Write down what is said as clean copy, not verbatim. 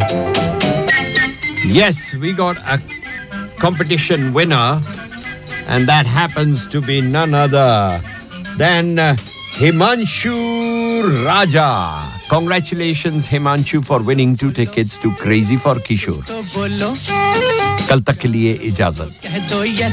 Yes, we got a competition winner, and that happens to be none other than Himanshu Raja. Congratulations, Himanshu, for winning 2 tickets to Crazy for Kishore. कल तक के लिए इजाजत.